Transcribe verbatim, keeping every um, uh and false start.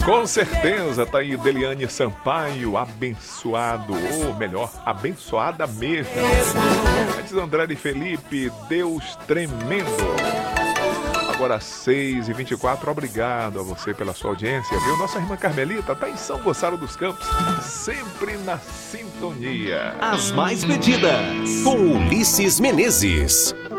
Com certeza, tá aí Deliane Sampaio, abençoado, ou melhor, abençoada mesmo. Antes André e Felipe, Deus tremendo. Agora seis e vinte e quatro, obrigado a você pela sua audiência, viu? Nossa irmã Carmelita tá em São Gonçalo dos Campos, sempre na sintonia. As mais pedidas, com Ulisses Menezes.